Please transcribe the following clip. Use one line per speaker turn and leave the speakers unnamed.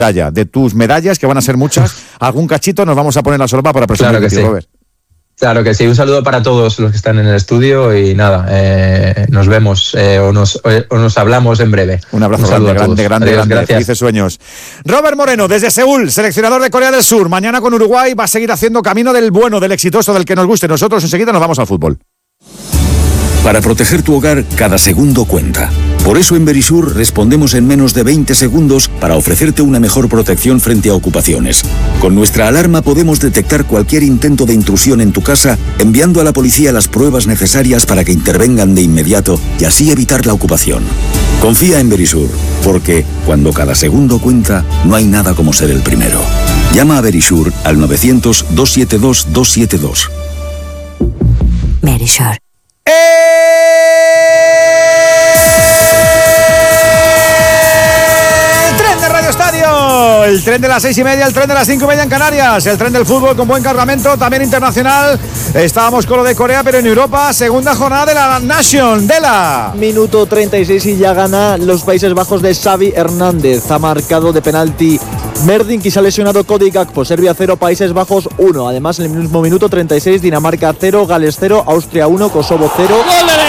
de tus medallas, que van a ser muchas, algún cachito nos vamos a poner la sorba para presumir.
Claro que sí.
Robert.
Claro que sí, un saludo para todos los que están en el estudio y nada, nos vemos o nos hablamos en breve.
Un abrazo grande,
gracias.
Felices sueños. Robert Moreno, desde Seúl, seleccionador de Corea del Sur, mañana con Uruguay va a seguir haciendo camino del bueno, del exitoso, del que nos guste. Nosotros enseguida nos vamos al fútbol.
Para proteger tu hogar, cada segundo cuenta. Por eso en Verisur respondemos en menos de 20 segundos para ofrecerte una mejor protección frente a ocupaciones. Con nuestra alarma podemos detectar cualquier intento de intrusión en tu casa, enviando a la policía las pruebas necesarias para que intervengan de inmediato y así evitar la ocupación. Confía en Verisur, porque cuando cada segundo cuenta, no hay nada como ser el primero. Llama a Verisur al 900-272-272.
Verisur.
El tren de Radio Estadio, el tren de las 6:30, el tren de las 5:30 en Canarias, el tren del fútbol con buen cargamento, también internacional. Estábamos con lo de Corea, pero en Europa, segunda jornada de la Nation, de la...
Minuto 36 y ya gana los Países Bajos de Xavi Hernández. Ha marcado de penalti Merdink y se ha lesionado Cody Gakpo. Serbia 0, Países Bajos 1. Además, en el mismo minuto 36, Dinamarca 0, Gales 0, Austria 1, Kosovo 0.
¡Gol de